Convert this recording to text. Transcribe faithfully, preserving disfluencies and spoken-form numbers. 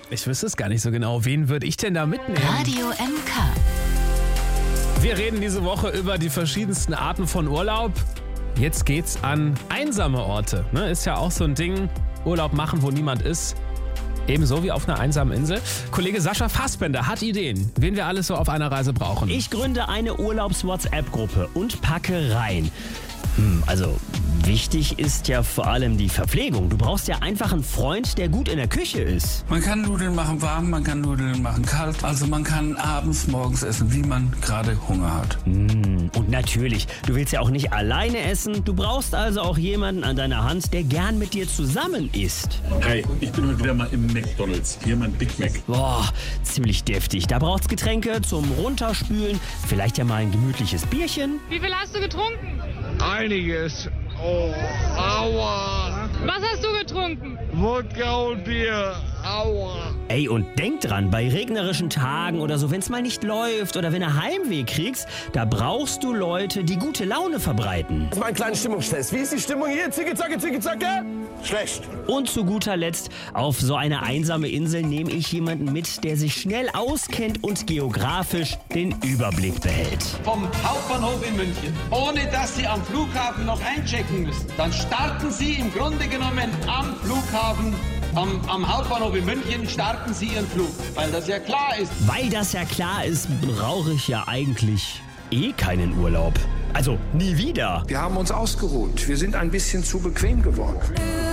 Ich wüsste es gar nicht so genau. Wen würde ich denn da mitnehmen? Radio M K. Wir reden diese Woche über die verschiedensten Arten von Urlaub. Jetzt geht's an einsame Orte. Ne? Ist ja auch so ein Ding, Urlaub machen, wo niemand ist. Ebenso wie auf einer einsamen Insel. Kollege Sascha Fassbender hat Ideen, wen wir alles so auf einer Reise brauchen. Ich gründe eine Urlaubs-WhatsApp-Gruppe und packe rein. Hm, also wichtig ist ja vor allem die Verpflegung. Du brauchst ja einfach einen Freund, der gut in der Küche ist. Man kann Nudeln machen warm, man kann Nudeln machen kalt. Also man kann abends, morgens essen, wie man gerade Hunger hat. Hm, und natürlich, du willst ja auch nicht alleine essen. Du brauchst also auch jemanden an deiner Hand, der gern mit dir zusammen isst. Hi, ich bin heute wieder mal im McDonald's. Hier mein Big Mac. Boah, ziemlich deftig. Da braucht's Getränke zum Runterspülen, vielleicht ja mal ein gemütliches Bierchen. Wie viel hast du getrunken? Einiges. Oh, aua. Was hast du getrunken? Wodka und Bier. Aua. Ey, und denk dran, bei regnerischen Tagen oder so, wenn's mal nicht läuft oder wenn du Heimweh kriegst, da brauchst du Leute, die gute Laune verbreiten. Das ist mal ein kleiner Stimmungstest. Wie ist die Stimmung hier? Zicke, zacke, zicke, zacke? Schlecht. Und zu guter Letzt, auf so eine einsame Insel nehme ich jemanden mit, der sich schnell auskennt und geografisch den Überblick behält. Vom Hauptbahnhof in München, ohne dass Sie am Flughafen noch einchecken müssen. Dann starten Sie im Grunde genommen am Flughafen, am, am Hauptbahnhof in München, starten Sie Ihren Flug, weil das ja klar ist. Weil das ja klar ist, brauche ich ja eigentlich eh keinen Urlaub. Also nie wieder. Wir haben uns ausgeruht. Wir sind ein bisschen zu bequem geworden.